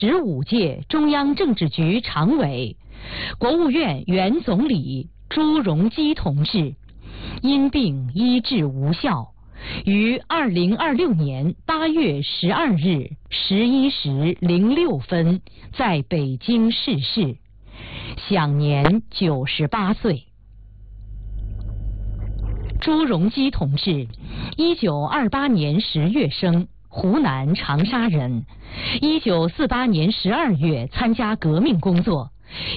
15届中央政治局常委、国务院原总理朱镕基同志因病医治无效，于2026年8月12日11时06分在北京逝世，享年98岁。朱镕基同志，1928年10月生，湖南长沙人。1948年12月参加革命工作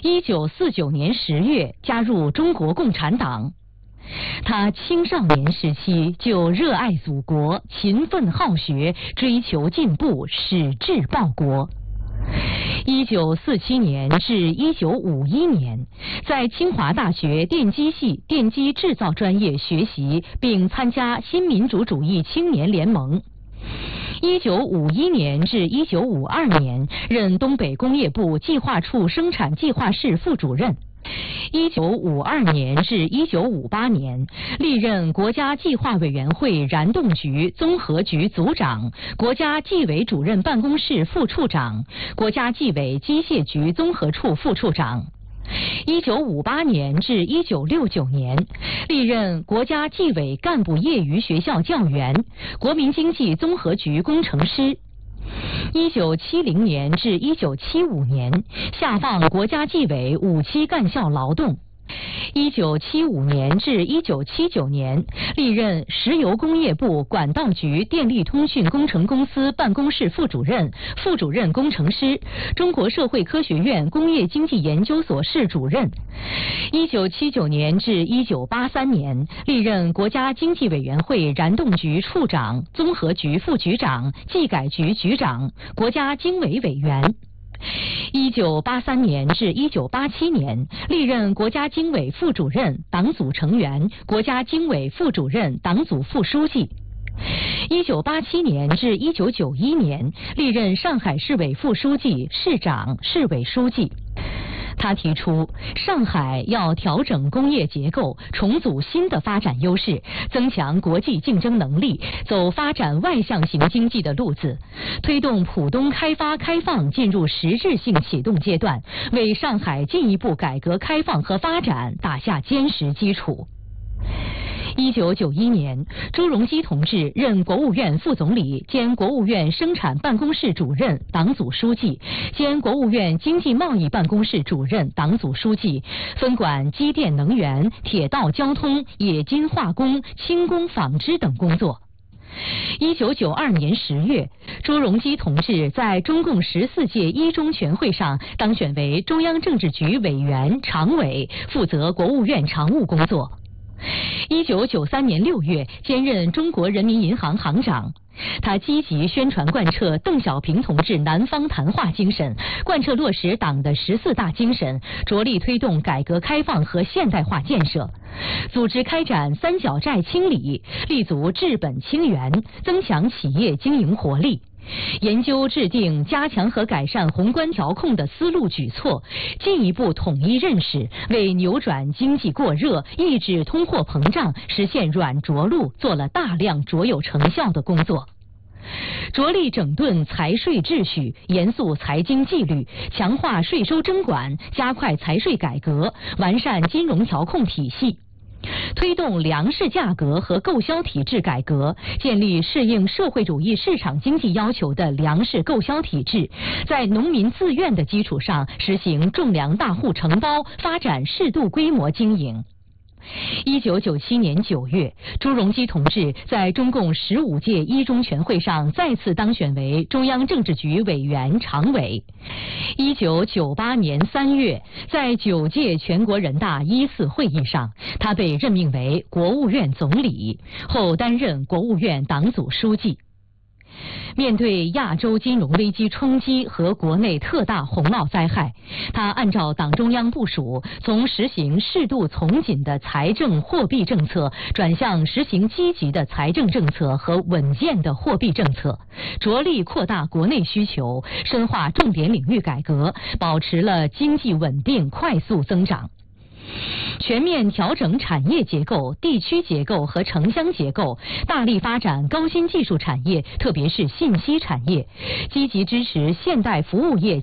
，1949年10月加入中国共产党。他青少年时期就热爱祖国，勤奋好学，追求进步，矢志报国。1947年至1951年，在清华大学电机系电机制造专业学习，并参加新民主主义青年联盟。1951年至1952年，任东北工业部计划处生产计划室副主任。1952年至1958年，历任国家计划委员会燃动局综合局组长、国家纪委主任办公室副处长、国家纪委机械局综合处副处长。1958年至1969年，历任国家纪委干部业余学校教员、国民经济综合局工程师。1970年至1975年，下放国家纪委5期干校劳动。1975年至1979年，历任石油工业部管道局电力通讯工程公司办公室副主任、副主任工程师，中国社会科学院工业经济研究所室主任。1979年至1983年，历任国家经济委员会燃动局处长、综合局副局长、技改局局长、国家经委委员。1983年至1987年，历任国家经委副主任、党组成员，国家经委副主任、党组副书记。1987年至1991年，历任上海市委副书记、市长、市委书记。他提出，上海要调整工业结构，重组新的发展优势，增强国际竞争能力，走发展外向型经济的路子，推动浦东开发开放进入实质性启动阶段，为上海进一步改革开放和发展打下坚实基础。1991年，朱镕基同志任国务院副总理兼国务院生产办公室主任、党组书记，兼国务院经济贸易办公室主任、党组书记，分管机电能源、铁道交通、冶金化工、轻工纺织等工作。1992年10月，朱镕基同志在中共14届一中全会上当选为中央政治局委员、常委，负责国务院常务工作。1993年6月，兼任中国人民银行行长。他积极宣传贯彻邓小平同志南方谈话精神，贯彻落实党的14大精神，着力推动改革开放和现代化建设，组织开展三角债清理，立足治本清源，增强企业经营活力。研究制定加强和改善宏观调控的思路举措，进一步统一认识，为扭转经济过热、抑制通货膨胀、实现软着陆做了大量卓有成效的工作。着力整顿财税秩序，严肃财经纪律，强化税收征管，加快财税改革，完善金融调控体系。推动粮食价格和购销体制改革，建立适应社会主义市场经济要求的粮食购销体制，在农民自愿的基础上实行种粮大户承包，发展适度规模经营。1997年9月，朱镕基同志在中共15届一中全会上再次当选为中央政治局委员、常委。1998年3月，在9届全国人大1·4会议上，他被任命为国务院总理，后担任国务院党组书记。面对亚洲金融危机冲击和国内特大洪涝灾害，他按照党中央部署，从实行适度从紧的财政货币政策，转向实行积极的财政政策和稳健的货币政策，着力扩大国内需求，深化重点领域改革，保持了经济稳定快速增长。 全面调整产业结构、地区结构和城乡结构，大力发展高新技术产业，特别是信息产业，积极支持现代服务业